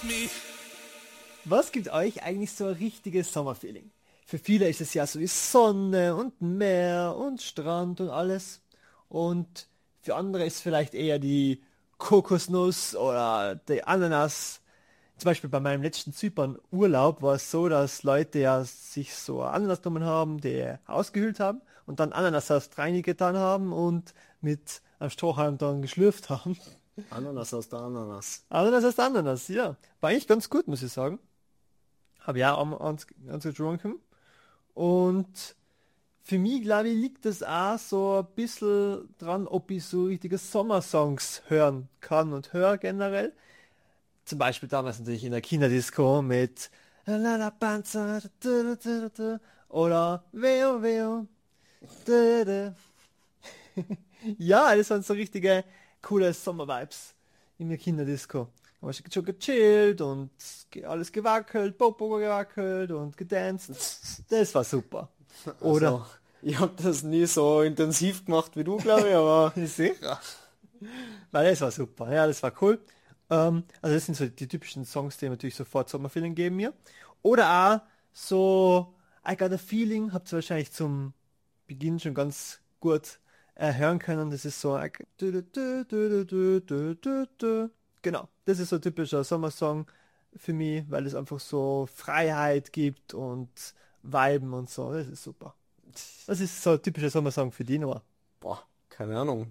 Was gibt euch eigentlich so ein richtiges Sommerfeeling? Für viele ist es ja so wie Sonne und Meer und Strand und alles. Und für andere ist vielleicht eher die Kokosnuss oder die Ananas. Zum Beispiel bei meinem letzten Zypern-Urlaub war es so, dass Leute ja sich so Ananas genommen haben, die ausgehöhlt haben und dann Ananassaft reingetan haben und mit einem Strohhalm dann geschlürft haben. Ananas aus der Ananas. Ananas heißt Ananas, ja. War eigentlich ganz gut, muss ich sagen. Habe ja auch ans getrunken. Und für mich, glaube ich, liegt das auch so ein bisschen dran, ob ich so richtige Sommersongs hören kann und höre generell. Zum Beispiel damals natürlich in der Kinderdisco mit La Panza oder Veo Veo. Ja, das waren so richtige coole Sommer-Vibes in der Kinderdisco. Da war schon gechillt und alles gewackelt, Popo gewackelt und gedanced. Das war super. Oder? Also, ich habe das nie so intensiv gemacht wie du, glaube ich, aber Sicher. Weil das war super. Ja, das war cool. Also das sind so die typischen Songs, die natürlich sofort Sommerfeeling geben mir. Oder auch so I Got a Feeling, habt ihr wahrscheinlich zum Beginn schon ganz gut hören können. Das ist so genau, das ist so ein typischer Sommersong für mich, weil es einfach so Freiheit gibt und Viben und so. Das ist super. Das ist so ein typischer Sommersong für die Noah. boah, keine Ahnung.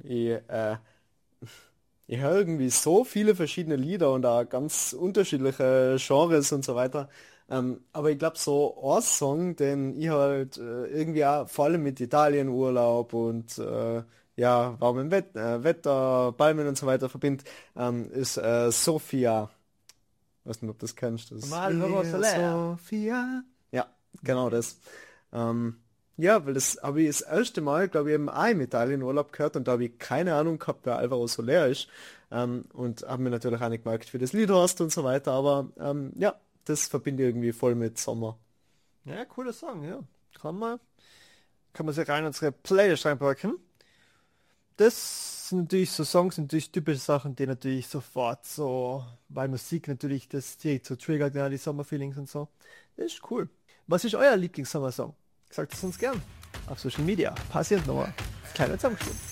Ich höre irgendwie so viele verschiedene Lieder und auch ganz unterschiedliche Genres und so weiter. Aber ich glaube, so ein Song, den ich halt irgendwie auch vor allem mit Italienurlaub und ja, warmem Wetter, Palmen und so weiter verbindet, ist Sofia. Weiß nicht, ob du das kennst. Das Sophia. ja, genau das. Ja, weil das habe ich das erste Mal, glaube ich, eben auch im Italienurlaub gehört und da habe ich keine Ahnung gehabt, wer Alvaro Soler ist. Und habe mir natürlich auch nicht gemerkt, wie das Lied heißt und so weiter, aber ja, das verbinde ich irgendwie voll mit Sommer. Ja, cooler Song, ja. Kann man sich rein in unsere Playlist reinpacken. Das sind natürlich so Songs, natürlich typische Sachen, die natürlich sofort so, weil Musik natürlich das direkt so triggert, ja, die Sommerfeelings und so. Das ist cool. Was ist euer Lieblings-Sommersong? Sagt es uns gern. Auf Social Media. Passiert nochmal. Kleiner Zusammenschluss.